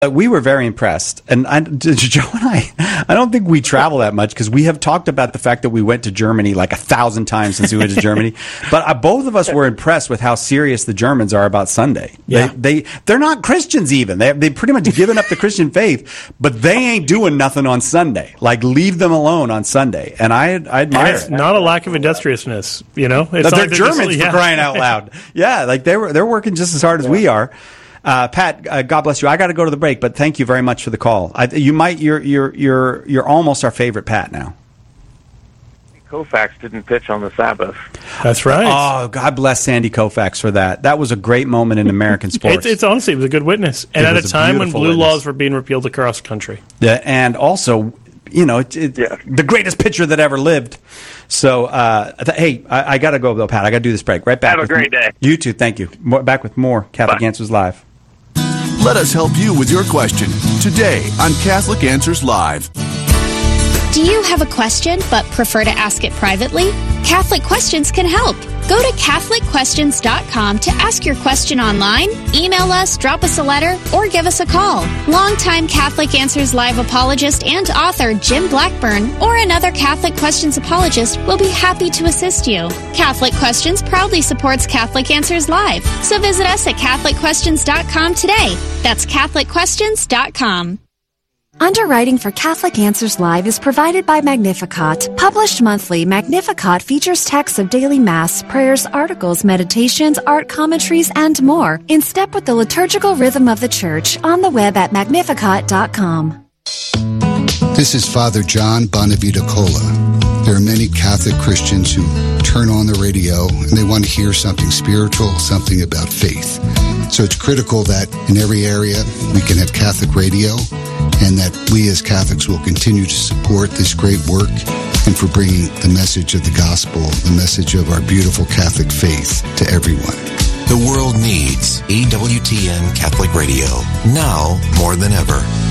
We were very impressed. And Joe and I don't think we travel that much because we have talked about the fact that we went to Germany like 1,000 times since we went to Germany. But both of us were impressed with how serious the Germans are about Sunday. Yeah. They're not Christians even. They pretty much given up the Christian faith, but they ain't doing nothing on Sunday. Like, leave them alone on Sunday. And I admire it's it. not a lack of industriousness, you know? They're like Germans for crying out loud. Yeah, like they're working just as hard as we are. Pat, God bless you. I got to go to the break, but thank you very much for the call. You're almost our favorite Pat now. Koufax didn't pitch on the Sabbath. That's right. Oh, God bless Sandy Koufax for that. That was a great moment in American sports. It's honestly, it was a good witness, and at a time when blue laws were being repealed across the country. Yeah, and also, you know, the greatest pitcher that ever lived. So, hey, I got to go though, Pat. I got to do this break. Right back. Have a great day. You too. Thank you. Back with more Catholic Answers Live. Let us help you with your question today on Catholic Answers Live. Do you have a question but prefer to ask it privately? Catholic Questions can help. Go to CatholicQuestions.com to ask your question online, email us, drop us a letter, or give us a call. Longtime Catholic Answers Live apologist and author Jim Blackburn or another Catholic Questions apologist will be happy to assist you. Catholic Questions proudly supports Catholic Answers Live, so visit us at CatholicQuestions.com today. That's CatholicQuestions.com. Underwriting for Catholic Answers Live is provided by Magnificat. Published monthly, Magnificat features texts of daily Mass, prayers, articles, meditations, art commentaries, and more, in step with the liturgical rhythm of the Church, on the web at magnificat.com. This is Father John Bonavita Cola. There are many Catholic Christians who turn on the radio and they want to hear something spiritual, something about faith. So it's critical that in every area we can have Catholic radio, and that we as Catholics will continue to support this great work and for bringing the message of the gospel, the message of our beautiful Catholic faith to everyone. The world needs EWTN Catholic Radio now more than ever.